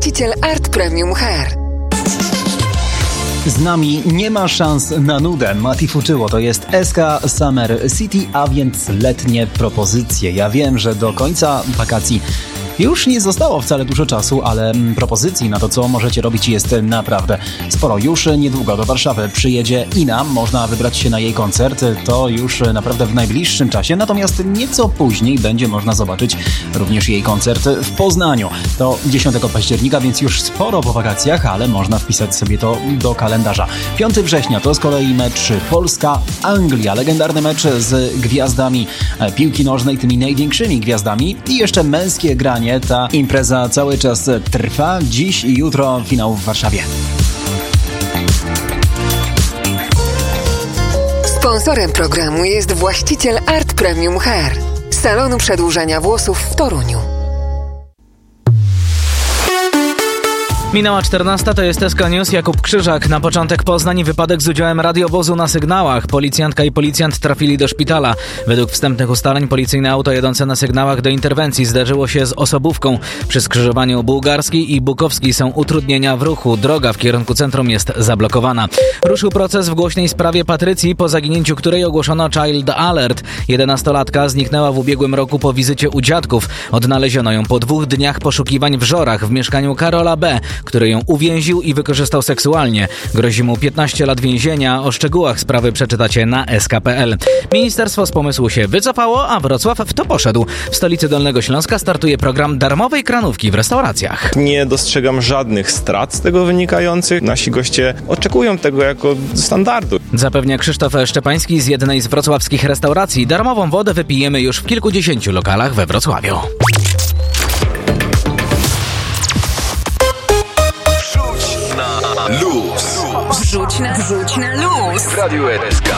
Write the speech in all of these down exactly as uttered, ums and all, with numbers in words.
właściciel Art Premium Hair. Z nami nie ma szans na nudę. Mati Fuczyło to jest S K Summer City, a więc letnie propozycje. Ja wiem, że do końca wakacji już nie zostało wcale dużo czasu, ale propozycji na to, co możecie robić, jest naprawdę sporo. Już niedługo do Warszawy przyjedzie Ina. Można wybrać się na jej koncert. To już naprawdę w najbliższym czasie. Natomiast nieco później będzie można zobaczyć również jej koncert w Poznaniu. To dziesiątego października, więc już sporo po wakacjach, ale można wpisać sobie to do kalendarza. piątego września to z kolei mecz Polska-Anglia. Legendarny mecz z gwiazdami piłki nożnej, tymi największymi gwiazdami. I jeszcze męskie granie. Ta impreza cały czas trwa. Dziś i jutro finał w Warszawie. Sponsorem programu jest właściciel Art Premium Hair, salonu przedłużania włosów w Toruniu. Minęła czternasta, to jest S K News, Jakub Krzyżak. Na początek Poznań, wypadek z udziałem radiowozu na sygnałach. Policjantka i policjant trafili do szpitala. Według wstępnych ustaleń policyjne auto jadące na sygnałach do interwencji zderzyło się z osobówką. Przy skrzyżowaniu Bułgarskiej i Bukowskiej są utrudnienia w ruchu. Droga w kierunku centrum jest zablokowana. Ruszył proces w głośnej sprawie Patrycji, po zaginięciu której ogłoszono Child Alert. jedenastolatka zniknęła w ubiegłym roku po wizycie u dziadków. Odnaleziono ją po dwóch dniach poszukiwań w Żorach w mieszkaniu Karola B., który ją uwięził i wykorzystał seksualnie. Grozi mu piętnaście lat więzienia. O szczegółach sprawy przeczytacie na S K kropka P L. Ministerstwo z pomysłu się wycofało, a Wrocław w to poszedł. W stolicy Dolnego Śląska startuje program darmowej kranówki w restauracjach. Nie dostrzegam żadnych strat z tego wynikających. Nasi goście oczekują tego jako standardu. Zapewnia Krzysztof Szczepański z jednej z wrocławskich restauracji. Darmową wodę wypijemy już w kilkudziesięciu lokalach we Wrocławiu. Luz. Wrzuć na, wrzuć na luz. W Radiu S K.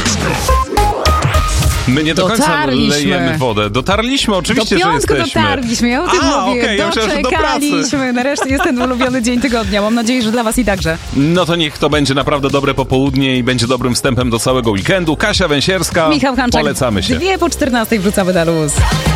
My nie do końca Dotarliśmy. lejemy wodę. Dotarliśmy, oczywiście, Do że piątku jesteśmy. dotarliśmy, ja o tym A, mówię. okej, ja myślałem, że do pracy. Doczekaliśmy. Nareszcie jest ten ulubiony dzień tygodnia. Mam nadzieję, że dla was i także. No to niech to będzie naprawdę dobre popołudnie i będzie dobrym wstępem do całego weekendu. Kasia Węsierska, Michał Hanczak. polecamy się. Dwie po czternastej wrzucamy na luz.